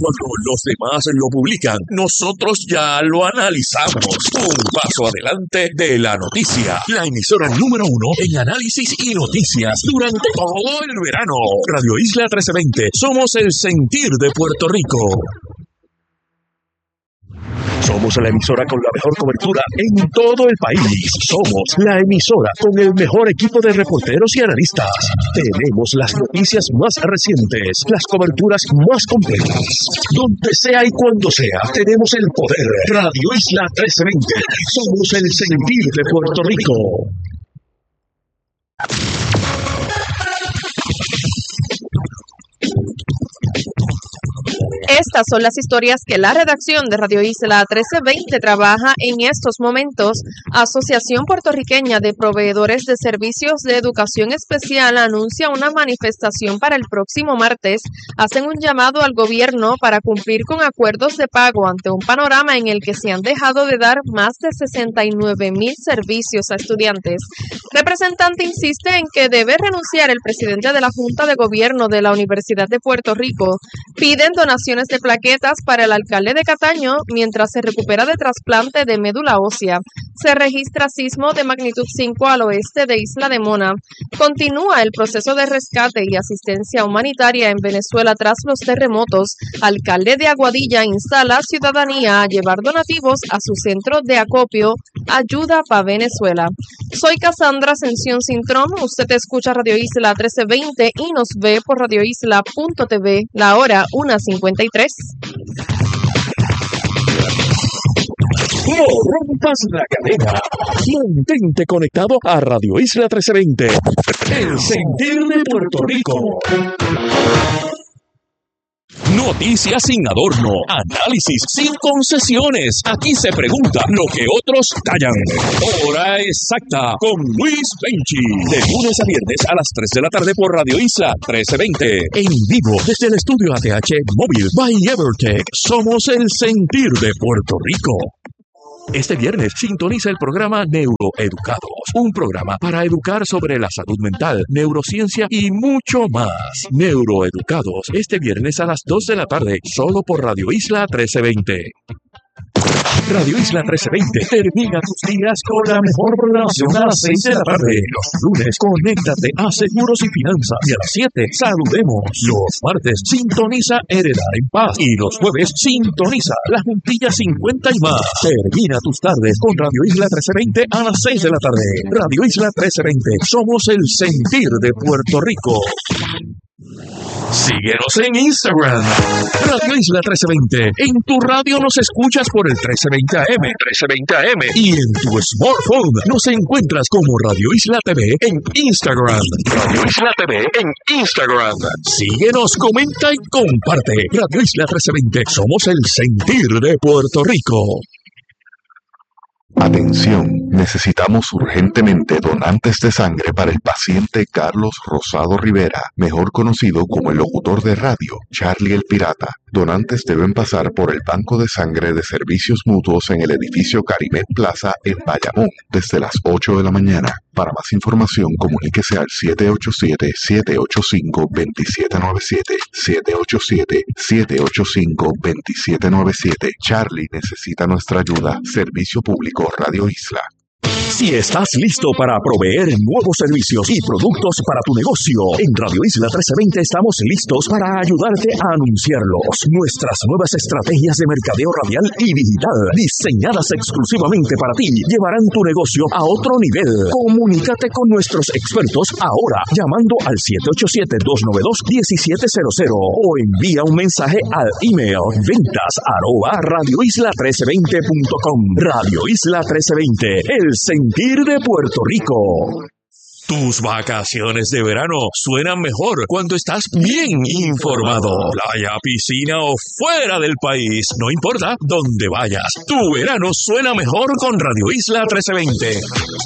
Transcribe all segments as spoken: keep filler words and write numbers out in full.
Cuando los demás lo publican, nosotros ya lo analizamos. Un paso adelante de la noticia. La emisora número uno en análisis y noticias durante todo el verano. Radio Isla trece veinte. Somos el sentir de Puerto Rico. Somos la emisora con la mejor cobertura en todo el país. Somos la emisora con el mejor equipo de reporteros y analistas. Tenemos las noticias más recientes, las coberturas más completas. Donde sea y cuando sea, tenemos el poder. Radio Isla trece veinte. Somos el sentir de Puerto Rico. Estas son las historias que la redacción de Radio Isla trece veinte trabaja en estos momentos. Asociación Puertorriqueña de Proveedores de Servicios de Educación Especial anuncia una manifestación para el próximo martes. Hacen un llamado al gobierno para cumplir con acuerdos de pago ante un panorama en el que se han dejado de dar más de sesenta y nueve mil servicios a estudiantes. Representante insiste en que debe renunciar el presidente de la Junta de Gobierno de la Universidad de Puerto Rico. Piden donaciones de plaquetas para el alcalde de Cataño mientras se recupera de trasplante de médula ósea. Se registra sismo de magnitud cinco al oeste de Isla de Mona. Continúa el proceso de rescate y asistencia humanitaria en Venezuela tras los terremotos. Alcalde de Aguadilla instala a ciudadanía a llevar donativos a su centro de acopio Ayuda para Venezuela. Soy Cassandra Ascensión Cintrón. Usted escucha Radio Isla trece veinte y nos ve por radio isla punto t v. La hora una cincuenta y tres. No rompas la cadena. Mantente conectado a Radio Isla trece veinte. El sentir de Puerto Rico. Noticias sin adorno, análisis sin concesiones. Aquí se pregunta lo que otros callan. Hora exacta con Luis Benchi. De lunes a viernes a las tres de la tarde por Radio Isla trece veinte. En vivo desde el estudio A T H Móvil by Evertech. Somos el sentir de Puerto Rico. Este viernes sintoniza el programa Neuroeducados, un programa para educar sobre la salud mental, neurociencia y mucho más. Neuroeducados, este viernes a las dos de la tarde, solo por Radio Isla trece veinte. Radio Isla trece veinte termina tus días con la mejor programación a las seis de la tarde. Los lunes, conéctate a Seguros y Finanzas. Y a las siete, saludemos. Los martes, sintoniza Heredar en Paz. Y los jueves, sintoniza La Juntilla cincuenta y más. Termina tus tardes con Radio Isla trece veinte a las seis de la tarde. Radio Isla trece veinte. Somos el sentir de Puerto Rico. Síguenos en Instagram, Radio Isla trece veinte. En tu radio nos escuchas por el trece veinte A M, trece veinte A M. Y en tu smartphone nos encuentras como Radio Isla T V en Instagram. Radio Isla T V en Instagram. Síguenos, comenta y comparte. Radio Isla trece veinte. Somos el sentir de Puerto Rico. Atención, necesitamos urgentemente donantes de sangre para el paciente Carlos Rosado Rivera, mejor conocido como el locutor de radio, Charlie el Pirata. Donantes deben pasar por el Banco de Sangre de Servicios Mutuos en el edificio Carimet Plaza en Bayamón desde las ocho de la mañana. Para más información, comuníquese al siete ocho siete, siete ocho cinco, dos siete nueve siete, siete ocho siete, siete ocho cinco, dos siete nueve siete. Charlie necesita nuestra ayuda. Servicio Público Radio Isla. Si estás listo para proveer nuevos servicios y productos para tu negocio, en Radio Isla trece veinte estamos listos para ayudarte a anunciarlos. Nuestras nuevas estrategias de mercadeo radial y digital, diseñadas exclusivamente para ti, llevarán tu negocio a otro nivel. Comunícate con nuestros expertos ahora, llamando al siete ocho siete, dos nueve dos, uno siete cero cero o envía un mensaje al email ventas arroba radio isla trece veinte punto com. Radio Isla trece veinte, el sentir de Puerto Rico. Tus vacaciones de verano suenan mejor cuando estás bien informado. Playa, piscina o fuera del país, no importa dónde vayas. Tu verano suena mejor con Radio Isla trece veinte.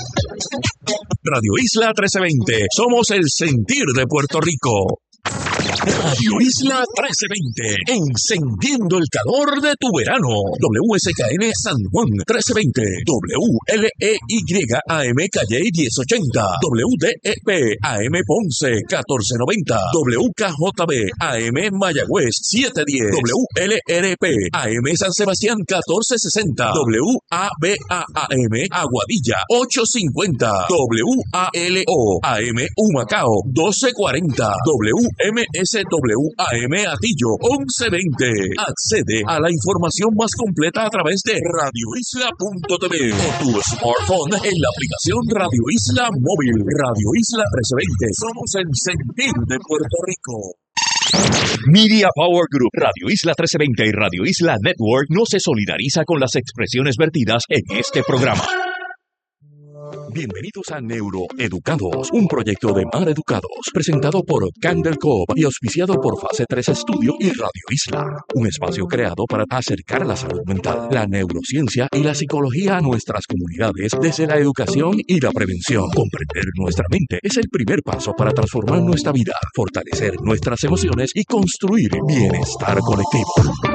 Radio Isla trece veinte, somos el sentir de Puerto Rico. Radio Isla trece veinte, encendiendo el calor de tu verano. W S K N San Juan trece veinte, W L E Y A M Calle diez ochenta, W D E P A M Ponce catorce noventa, W K J B A M Mayagüez setecientos diez, W L R P A M San Sebastián catorce sesenta, W A B A A M Aguadilla ochocientos cincuenta, W A L O A M Humacao doce cuarenta, W M S W A M Atillo once veinte. Accede a la información más completa a través de radio isla punto t v o tu smartphone en la aplicación Radio Isla Móvil. Radio Isla trece veinte. Somos el sentir de Puerto Rico. Media Power Group, Radio Isla trece veinte y Radio Isla Network no se solidariza con las expresiones vertidas en este programa. Bienvenidos a Neuroeducados, un proyecto de Mar Educados, presentado por Candel Coop y auspiciado por Fase tres Estudio y Radio Isla. Un espacio creado para acercar la salud mental, la neurociencia y la psicología a nuestras comunidades desde la educación y la prevención. Comprender nuestra mente es el primer paso para transformar nuestra vida, fortalecer nuestras emociones y construir bienestar colectivo.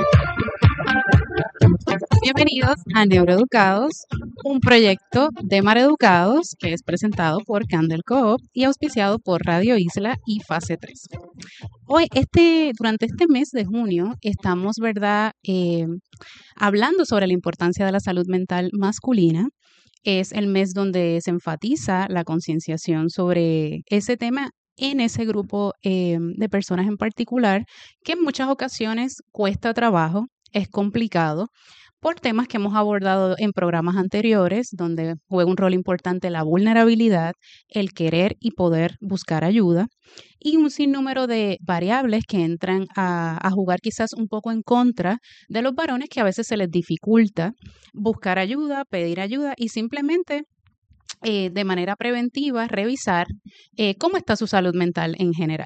Bienvenidos a Neuroeducados, un proyecto de Mar Educados que es presentado por Candel Coop y auspiciado por Radio Isla y Fase tres. Hoy, este, durante este mes de junio, estamos, ¿verdad?, eh, hablando sobre la importancia de la salud mental masculina. Es el mes donde se enfatiza la concienciación sobre ese tema en ese grupo eh, de personas en particular, que en muchas ocasiones cuesta trabajo, es complicado, por temas que hemos abordado en programas anteriores, donde juega un rol importante la vulnerabilidad, el querer y poder buscar ayuda, y un sinnúmero de variables que entran a, a jugar quizás un poco en contra de los varones, que a veces se les dificulta buscar ayuda, pedir ayuda y simplemente eh, de manera preventiva revisar eh, cómo está su salud mental en general.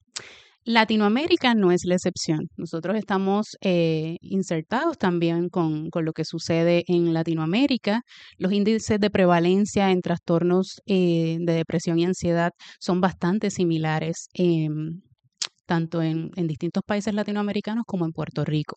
Latinoamérica no es la excepción. Nosotros estamos eh, insertados también con, con lo que sucede en Latinoamérica. Los índices de prevalencia en trastornos eh, de depresión y ansiedad son bastante similares, eh, tanto en, en distintos países latinoamericanos como en Puerto Rico.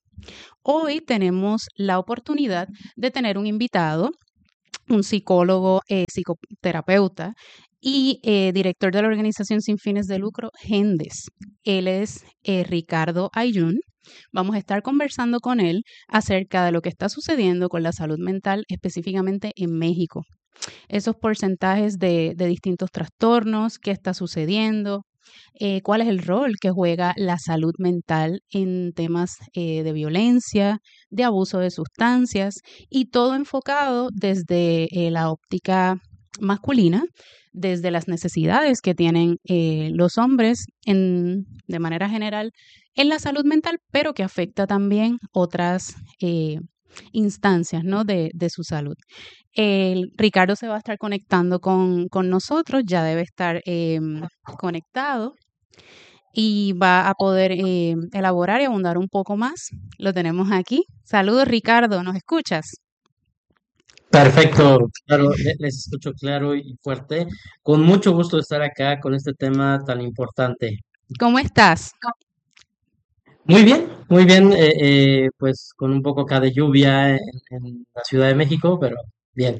Hoy tenemos la oportunidad de tener un invitado, un psicólogo, eh, psicoterapeuta, y eh, director de la organización sin fines de lucro Gendes. Él es eh, Ricardo Ayllón. Vamos a estar conversando con él acerca de lo que está sucediendo con la salud mental, específicamente en México. Esos porcentajes de, de distintos trastornos, qué está sucediendo, eh, cuál es el rol que juega la salud mental en temas eh, de violencia, de abuso de sustancias, y todo enfocado desde eh, la óptica masculina, desde las necesidades que tienen eh, los hombres en, de manera general en la salud mental, pero que afecta también otras eh, instancias, ¿no?, de, de su salud. El, Ricardo se va a estar conectando con, con nosotros, ya debe estar eh, conectado y va a poder eh, elaborar y abundar un poco más. Lo tenemos aquí. Saludos, Ricardo, ¿nos escuchas? Perfecto, claro, les escucho claro y fuerte. Con mucho gusto de estar acá con este tema tan importante. ¿Cómo estás? Muy bien, muy bien, eh, eh, pues con un poco acá de lluvia en, en la Ciudad de México, pero bien.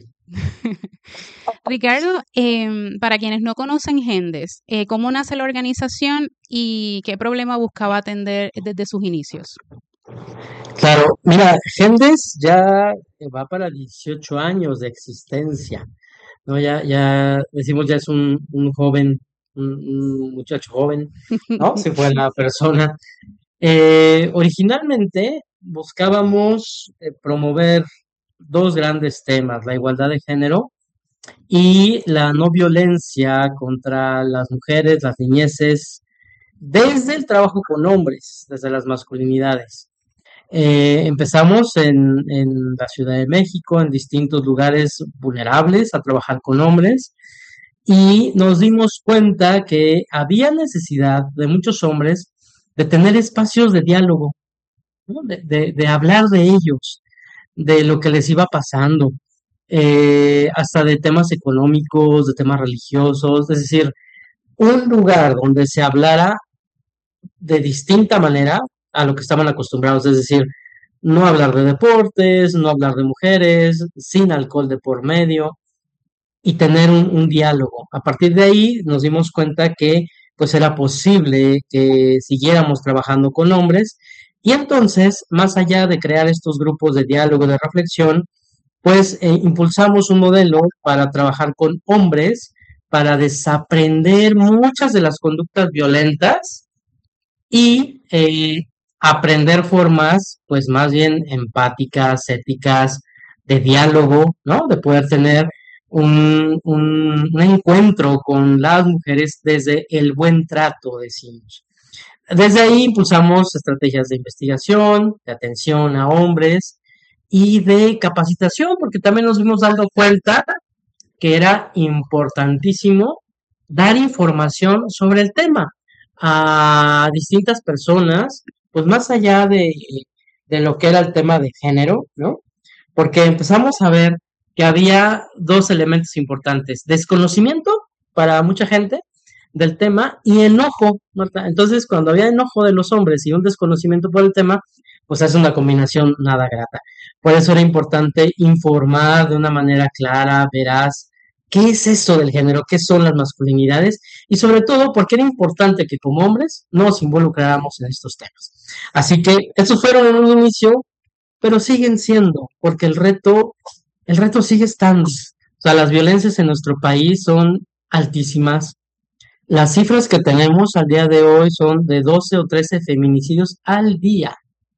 Ricardo, eh, para quienes no conocen Gendes, eh, ¿cómo nace la organización y qué problema buscaba atender desde sus inicios? Claro, mira, Gendes ya va para dieciocho años de existencia, ¿no? Ya, ya decimos, ya es un, un joven, un, un muchacho joven, ¿no? Se fue la persona. Eh, originalmente buscábamos eh, promover dos grandes temas, la igualdad de género y la no violencia contra las mujeres, las niñeces, desde el trabajo con hombres, desde las masculinidades. Eh, empezamos en, en la Ciudad de México, en distintos lugares vulnerables, a trabajar con hombres, y nos dimos cuenta que había necesidad de muchos hombres de tener espacios de diálogo, ¿no? de, de, de hablar de ellos, de lo que les iba pasando, eh, hasta de temas económicos, de temas religiosos, es decir, un lugar donde se hablara de distinta manera a lo que estaban acostumbrados, es decir, no hablar de deportes, no hablar de mujeres, sin alcohol de por medio y tener un, un diálogo. A partir de ahí nos dimos cuenta que pues era posible que siguiéramos trabajando con hombres y entonces, más allá de crear estos grupos de diálogo, de reflexión, pues eh, impulsamos un modelo para trabajar con hombres, para desaprender muchas de las conductas violentas y eh, aprender formas, pues más bien empáticas, éticas, de diálogo, ¿no? De poder tener un, un, un encuentro con las mujeres desde el buen trato, decimos. Desde ahí impulsamos estrategias de investigación, de atención a hombres y de capacitación, porque también nos fuimos dando cuenta que era importantísimo dar información sobre el tema a distintas personas, pues más allá de, de lo que era el tema de género, ¿no? Porque empezamos a ver que había dos elementos importantes, desconocimiento para mucha gente del tema y enojo, Marta. Entonces, cuando había enojo de los hombres y un desconocimiento por el tema, pues es una combinación nada grata. Por eso era importante informar de una manera clara, veraz, qué es eso del género, qué son las masculinidades y sobre todo porque era importante que como hombres nos involucráramos en estos temas. Así que estos fueron en un inicio, pero siguen siendo, porque el reto, el reto sigue estando. O sea, las violencias en nuestro país son altísimas. Las cifras que tenemos al día de hoy son de doce o trece feminicidios al día.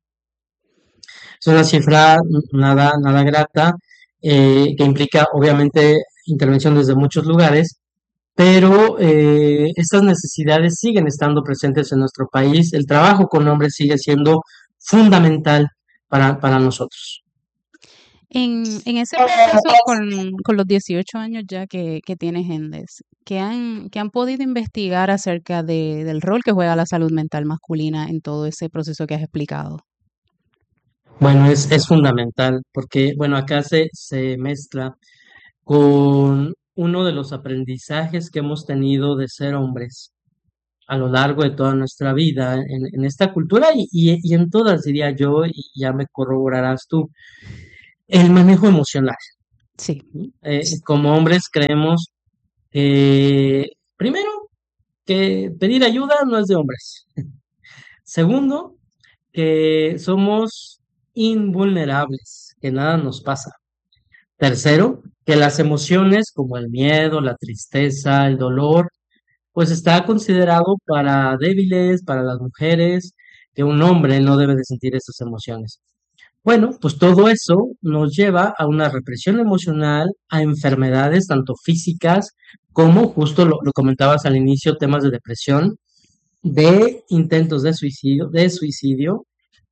Es una cifra nada, nada grata, eh, que implica obviamente intervención desde muchos lugares, pero eh, estas necesidades siguen estando presentes en nuestro país. El trabajo con hombres sigue siendo fundamental para, para nosotros. En, en ese proceso con, con los dieciocho años ya que, que tiene Gendes, ¿qué han, qué han podido investigar acerca de, del rol que juega la salud mental masculina en todo ese proceso que has explicado? Bueno, es, es fundamental porque, bueno, acá se, se mezcla con uno de los aprendizajes que hemos tenido de ser hombres a lo largo de toda nuestra vida en, en esta cultura y, y, y en todas, diría yo, y ya me corroborarás tú, el manejo emocional. Sí. Eh, como hombres creemos que, primero, que pedir ayuda no es de hombres. Segundo, que somos invulnerables, que nada nos pasa. Tercero, que las emociones como el miedo, la tristeza, el dolor, pues está considerado para débiles, para las mujeres, que un hombre no debe de sentir esas emociones. Bueno, pues todo eso nos lleva a una represión emocional, a enfermedades tanto físicas como, justo lo, lo comentabas al inicio, temas de depresión, de intentos de suicidio, de suicidio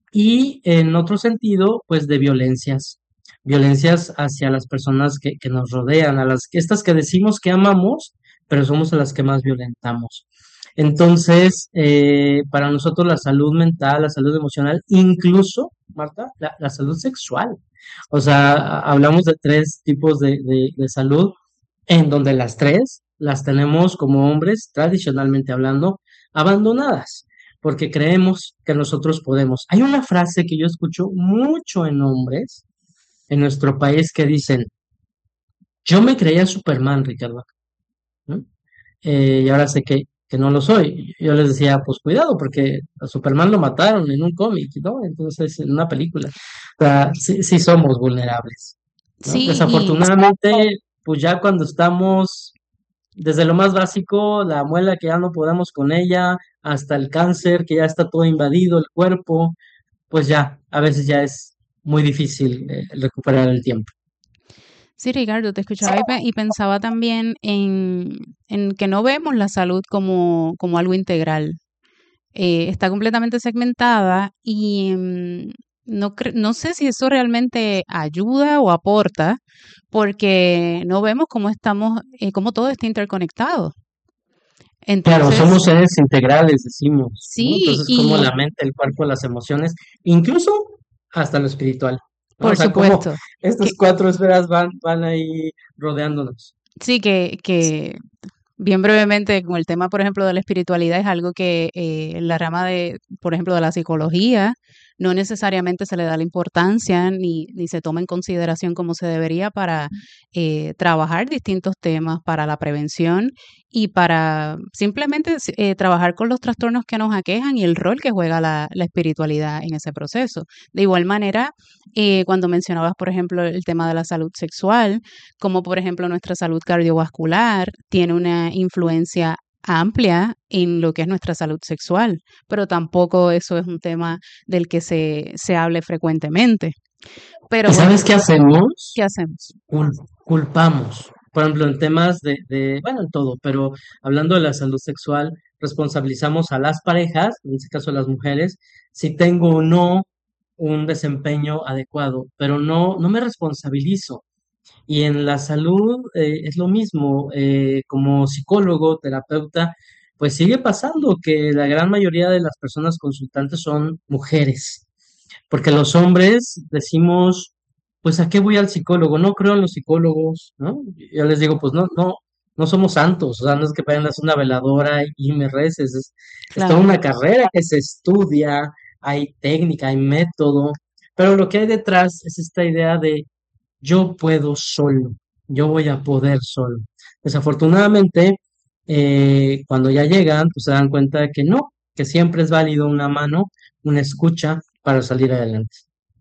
y en otro sentido, pues de violencias, violencias hacia las personas que, que nos rodean, a las estas que decimos que amamos, pero somos a las que más violentamos. Entonces, eh, para nosotros la salud mental, la salud emocional, incluso, Marta, la, la salud sexual. O sea, a- hablamos de tres tipos de, de, de salud, en donde las tres las tenemos como hombres, tradicionalmente hablando, abandonadas, porque creemos que nosotros podemos. Hay una frase que yo escucho mucho en hombres en nuestro país que dicen, yo me creía Superman, Ricardo, ¿no? Eh, y ahora sé que, que no lo soy. Yo les decía, pues cuidado, porque a Superman lo mataron en un cómic, ¿no? Entonces, en una película. O sea, sí, sí somos vulnerables, ¿no? Sí, y Desafortunadamente, pues ya cuando estamos desde lo más básico, la muela que ya no podemos con ella, hasta el cáncer que ya está todo invadido el cuerpo, pues ya, a veces ya es muy difícil eh, recuperar el tiempo. sí, Ricardo, te escuchaba y, pe- y pensaba también en, en que no vemos la salud como, como algo integral. Eh, está completamente segmentada y mm, no, cre- no sé si eso realmente ayuda o aporta, porque no vemos cómo estamos, eh, cómo todo está interconectado. Claro, Entonces, somos seres integrales, decimos, ¿no? sí, Entonces, como y la mente, el cuerpo, las emociones, incluso hasta lo espiritual, ¿no? O por sea, como supuesto, que estas cuatro esferas van, van ahí rodeándonos. sí, que, que bien brevemente, con el tema, por ejemplo, de la espiritualidad, es algo que eh, en la rama de, por ejemplo, de la psicología, no necesariamente se le da la importancia ni, ni se toma en consideración como se debería para eh, trabajar distintos temas para la prevención y para simplemente eh, trabajar con los trastornos que nos aquejan y el rol que juega la, la espiritualidad en ese proceso. De igual manera, eh, cuando mencionabas, por ejemplo, el tema de la salud sexual, como por ejemplo nuestra salud cardiovascular tiene una influencia amplia en lo que es nuestra salud sexual, pero tampoco eso es un tema del que se, se hable frecuentemente. Pero ¿Y bueno, sabes qué hacemos? ¿qué hacemos? Cul- culpamos. Por ejemplo, en temas de, de, bueno, en todo, pero hablando de la salud sexual, responsabilizamos a las parejas, en este caso a las mujeres, si tengo o no un desempeño adecuado, pero no, no me responsabilizo. Y en la salud eh, es lo mismo, eh, como psicólogo, terapeuta, pues sigue pasando que la gran mayoría de las personas consultantes son mujeres, porque los hombres decimos, pues ¿a qué voy al psicólogo? No creo en los psicólogos, ¿no? Yo les digo, pues no, no, no somos santos, o sea, no es que prendas una veladora y, y me reces, es, es toda Claro. una carrera que se estudia, hay técnica, hay método, pero lo que hay detrás es esta idea de yo puedo solo, yo voy a poder solo. Desafortunadamente, eh, cuando ya llegan, pues se dan cuenta de que no, que siempre es válido una mano, una escucha para salir adelante.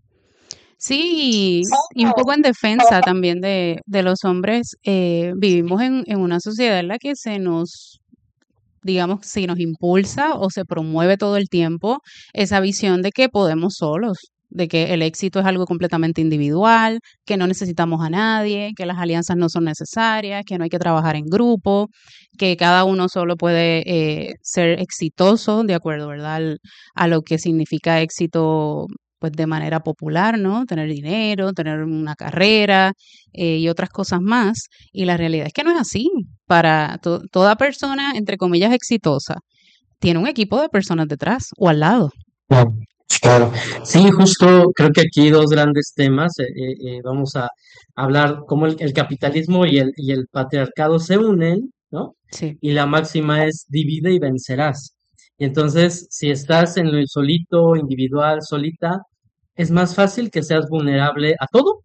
Sí, y un poco en defensa también de, de los hombres, eh, vivimos en, en una sociedad en la que se nos, digamos, si nos impulsa o se promueve todo el tiempo esa visión de que podemos solos, de que el éxito es algo completamente individual, que no necesitamos a nadie, que las alianzas no son necesarias, que no hay que trabajar en grupo, que cada uno solo puede eh, ser exitoso de acuerdo, ¿verdad? al- a lo que significa éxito. Pues de manera popular, ¿no? Tener dinero, tener una carrera eh, y otras cosas más. Y la realidad es que no es así. Para to- toda persona, entre comillas, exitosa, tiene un equipo de personas detrás o al lado. Claro, claro. Sí, justo creo que aquí dos grandes temas. Eh, eh, eh, vamos a hablar cómo el, el capitalismo y el, y el patriarcado se unen, ¿no? Sí. Y la máxima es divide y vencerás. Y entonces, si estás en lo solito, individual, solita, es más fácil que seas vulnerable a todo,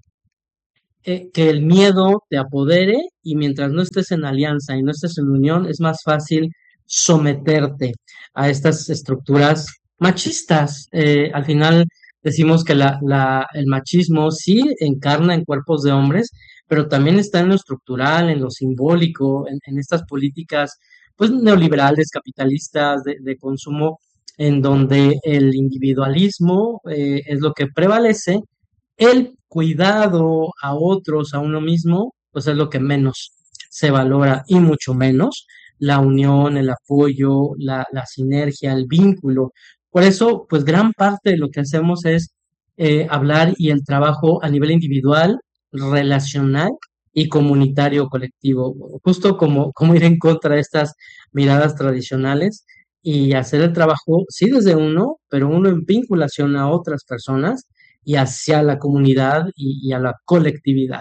eh, que el miedo te apodere y mientras no estés en alianza y no estés en unión, es más fácil someterte a estas estructuras machistas. Eh, al final decimos que la, la, el machismo sí encarna en cuerpos de hombres, pero también está en lo estructural, en lo simbólico, en, en estas políticas pues neoliberales, capitalistas de, de consumo, en donde el individualismo eh, es lo que prevalece, el cuidado a otros, a uno mismo, pues es lo que menos se valora y mucho menos la unión, el apoyo, la, la sinergia, el vínculo. Por eso, pues gran parte de lo que hacemos es eh, hablar y el trabajo a nivel individual, relacional y comunitario colectivo, justo como, como ir en contra de estas miradas tradicionales y hacer el trabajo, sí, desde uno, pero uno en vinculación a otras personas y hacia la comunidad y, y a la colectividad.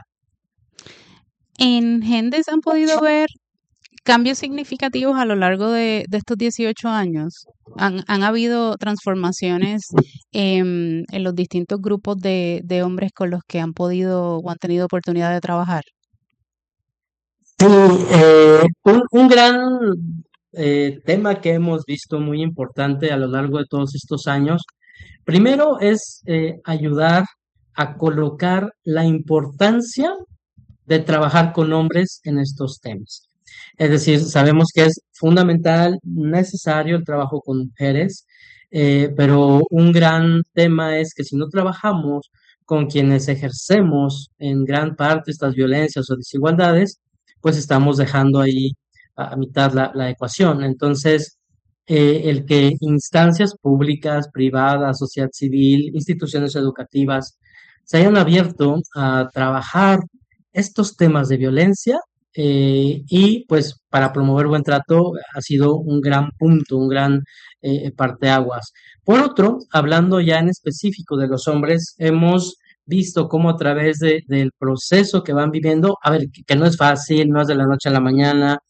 En Gendes han podido ver cambios significativos a lo largo de, de estos dieciocho años. Han, han habido transformaciones en, en los distintos grupos de, de hombres con los que han podido o han tenido oportunidad de trabajar. Sí, eh, un, un gran eh, tema que hemos visto muy importante a lo largo de todos estos años, primero es eh, ayudar a colocar la importancia de trabajar con hombres en estos temas. Es decir, sabemos que es fundamental, necesario el trabajo con mujeres, eh, pero un gran tema es que si no trabajamos con quienes ejercemos en gran parte estas violencias o desigualdades, pues estamos dejando ahí a, a mitad la, la ecuación. Entonces, eh, el que instancias públicas, privadas, sociedad civil, instituciones educativas se hayan abierto a trabajar estos temas de violencia eh, y pues para promover buen trato ha sido un gran punto, un gran eh, parteaguas. Por otro, hablando ya en específico de los hombres, hemos visto cómo a través de, del proceso que van viviendo, a ver, que, que no es fácil, no es de la noche a la mañana,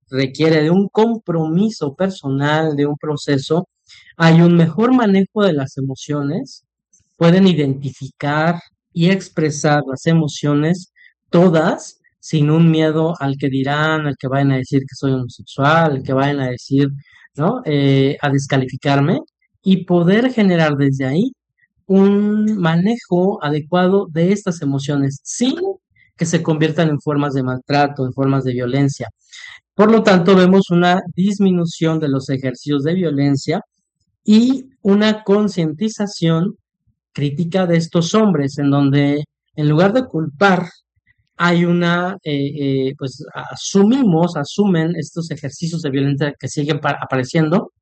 requiere de un compromiso personal, de un proceso, hay un mejor manejo de las emociones, pueden identificar y expresar las emociones todas sin un miedo al que dirán, al que vayan a decir que soy homosexual, al que vayan a decir, ¿no? Eh, a descalificarme y poder generar desde ahí un manejo adecuado de estas emociones sin que se conviertan en formas de maltrato, en formas de violencia. Por lo tanto, vemos una disminución de los ejercicios de violencia y una concientización crítica de estos hombres, en donde en lugar de culpar, hay una, eh, eh, pues asumimos, asumen estos ejercicios de violencia que siguen pa- apareciendo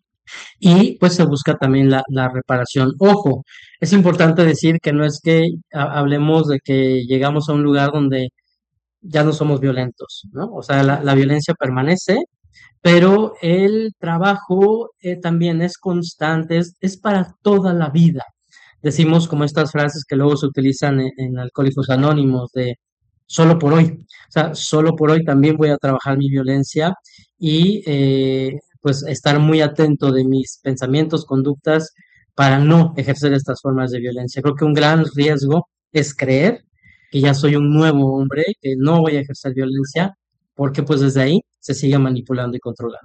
y pues se busca también la, la reparación. Ojo, es importante decir que no es que ha- hablemos de que llegamos a un lugar donde ya no somos violentos, ¿no? O sea, la, la violencia permanece, pero el trabajo eh, también es constante, es, es para toda la vida. Decimos como estas frases que luego se utilizan en, en Alcohólicos Anónimos de solo por hoy. O sea, solo por hoy también voy a trabajar mi violencia y eh, pues estar muy atento de mis pensamientos, conductas para no ejercer estas formas de violencia. Creo que un gran riesgo es creer que ya soy un nuevo hombre, que no voy a ejercer violencia, porque pues desde ahí se sigue manipulando y controlando.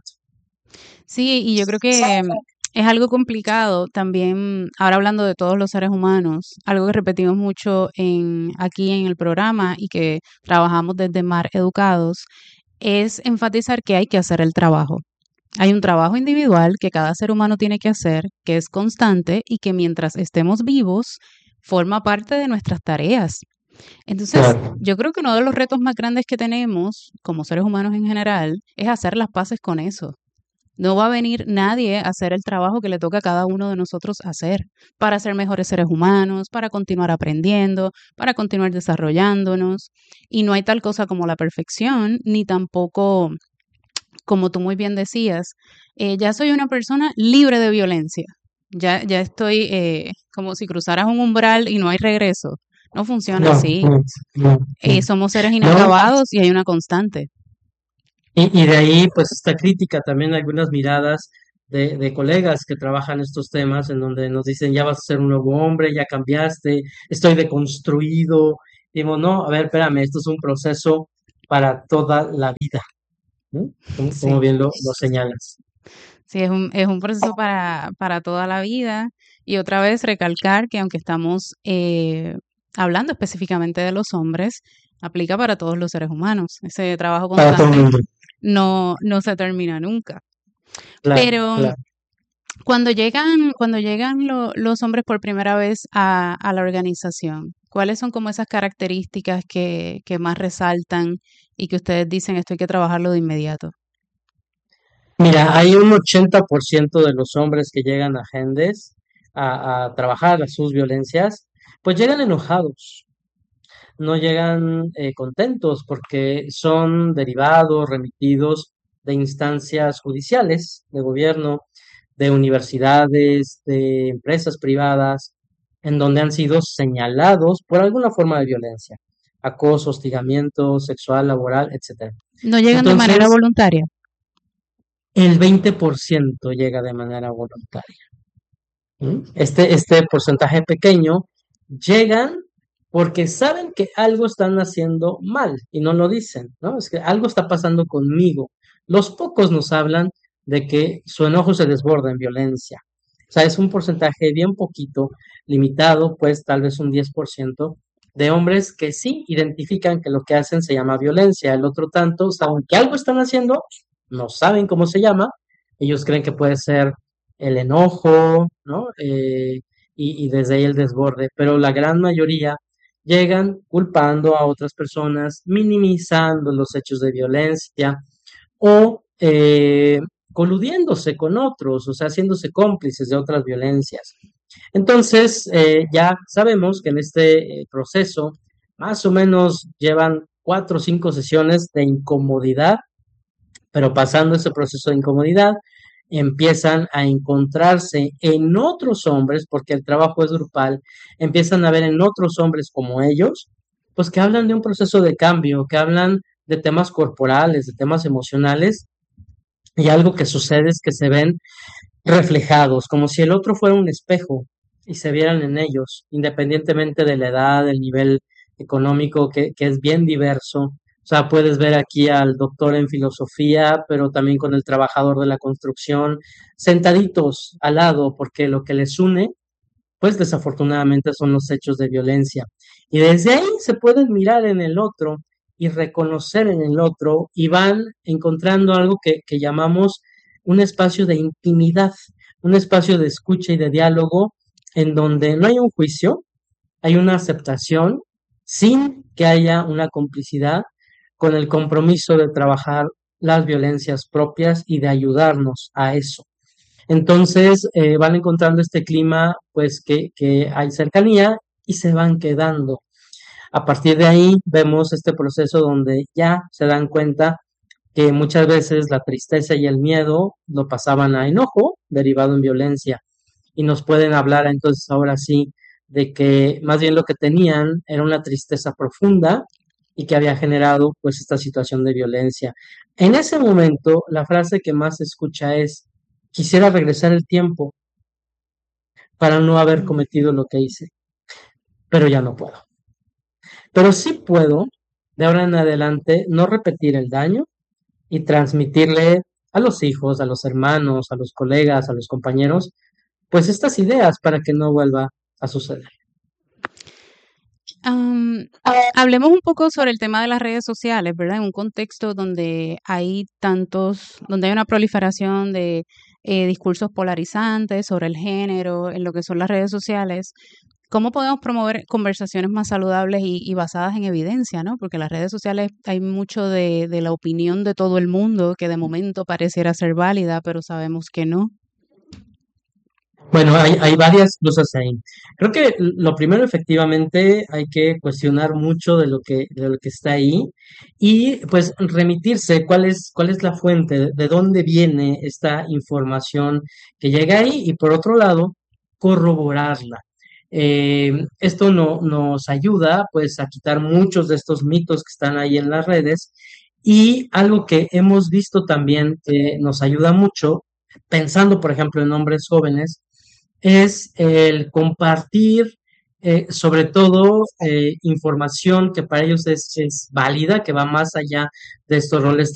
Sí, y yo creo que mm, es algo complicado también, ahora hablando de todos los seres humanos, algo que repetimos mucho en, aquí en el programa y que trabajamos desde Mar Educados, es enfatizar que hay que hacer el trabajo. Hay un trabajo individual que cada ser humano tiene que hacer, que es constante y que mientras estemos vivos, forma parte de nuestras tareas. Entonces, Claro. yo creo que uno de los retos más grandes que tenemos como seres humanos en general es hacer las paces con eso. No va a venir nadie a hacer el trabajo que le toca a cada uno de nosotros hacer para ser mejores seres humanos, para continuar aprendiendo, para continuar desarrollándonos. Y no hay tal cosa como la perfección, ni tampoco, como tú muy bien decías, eh, ya soy una persona libre de violencia. Ya, ya estoy eh, como si cruzaras un umbral y no hay regreso. No funciona No, así. no, no, Eh, no. somos seres No, inacabados y hay una constante. y, y de ahí, pues, esta crítica, también algunas miradas de, de colegas que trabajan estos temas, en donde nos dicen, ya vas a ser un nuevo hombre, ya cambiaste, estoy deconstruido. Digo, no, a ver, espérame, esto es un proceso para toda la vida, ¿no? Como, como Sí. bien lo, lo señalas. Sí, es un, es un proceso para, para toda la vida. Y otra vez recalcar que aunque estamos eh, hablando específicamente de los hombres, aplica para todos los seres humanos. Ese trabajo Para todo el constante mundo. no, no se termina nunca. Claro, Pero claro. cuando llegan, cuando llegan lo- los hombres por primera vez a, a la organización, ¿cuáles son como esas características que, que más resaltan y que ustedes dicen esto hay que trabajarlo de inmediato? Mira, hay un ochenta por ciento de los hombres que llegan a Gendes a, a trabajar a sus violencias, pues llegan enojados, no llegan eh, contentos porque son derivados, remitidos de instancias judiciales, de gobierno, de universidades, de empresas privadas, en donde han sido señalados por alguna forma de violencia, acoso, hostigamiento sexual, laboral, etcétera. No llegan de manera Entonces, voluntaria. el veinte por ciento llega de manera voluntaria. ¿Mm? Este, este porcentaje pequeño llegan porque saben que algo están haciendo mal y no lo dicen, ¿no? Es que algo está pasando conmigo. Los pocos nos hablan de que su enojo se desborda en violencia. O sea, es un porcentaje bien poquito, limitado, pues tal vez un diez por ciento de hombres que sí identifican que lo que hacen se llama violencia. El otro tanto saben que algo están haciendo, no saben cómo se llama, ellos creen que puede ser el enojo, ¿no? Eh, y, y desde ahí el desborde, pero la gran mayoría llegan culpando a otras personas, minimizando los hechos de violencia o eh, coludiéndose con otros, o sea, haciéndose cómplices de otras violencias. Entonces, eh, ya sabemos que en este eh, proceso más o menos llevan cuatro o cinco sesiones de incomodidad, pero pasando ese proceso de incomodidad, empiezan a encontrarse en otros hombres, porque el trabajo es grupal, empiezan a ver en otros hombres como ellos, pues que hablan de un proceso de cambio, que hablan de temas corporales, de temas emocionales, y algo que sucede es que se ven reflejados, como si el otro fuera un espejo y se vieran en ellos, independientemente de la edad, del nivel económico, que, que es bien diverso. O sea, puedes ver aquí al doctor en filosofía, pero también con el trabajador de la construcción, sentaditos al lado, porque lo que les une, pues desafortunadamente son los hechos de violencia. Y desde ahí se pueden mirar en el otro y reconocer en el otro y van encontrando algo que, que llamamos un espacio de intimidad, un espacio de escucha y de diálogo en donde no hay un juicio, hay una aceptación sin que haya una complicidad, con el compromiso de trabajar las violencias propias y de ayudarnos a eso. Entonces eh, van encontrando este clima, pues que, que hay cercanía y se van quedando. A partir de ahí vemos este proceso donde ya se dan cuenta que muchas veces la tristeza y el miedo lo pasaban a enojo, derivado en violencia, y nos pueden hablar entonces ahora sí de que más bien lo que tenían era una tristeza profunda y que había generado pues esta situación de violencia. En ese momento, la frase que más se escucha es: quisiera regresar el tiempo para no haber cometido lo que hice, pero ya no puedo. Pero sí puedo, de ahora en adelante, no repetir el daño y transmitirle a los hijos, a los hermanos, a los colegas, a los compañeros, pues estas ideas para que no vuelva a suceder. Um, hablemos un poco sobre el tema de las redes sociales, ¿verdad? En un contexto donde hay tantos, donde hay una proliferación de eh, discursos polarizantes sobre el género, en lo que son las redes sociales. ¿Cómo podemos promover conversaciones más saludables y, y basadas en evidencia, ¿no? Porque en las redes sociales hay mucho de, de la opinión de todo el mundo que de momento pareciera ser válida, pero sabemos que no. Bueno, hay, hay varias cosas ahí. Creo que lo primero, efectivamente, hay que cuestionar mucho de lo que, de lo que está ahí y pues remitirse cuál es, cuál es la fuente, de dónde viene esta información que llega ahí y por otro lado, corroborarla. Eh, esto no, nos ayuda pues a quitar muchos de estos mitos que están ahí en las redes y algo que hemos visto también que nos ayuda mucho, pensando por ejemplo en hombres jóvenes, es el compartir eh, sobre todo eh, información que para ellos es, es válida, que va más allá de estos roles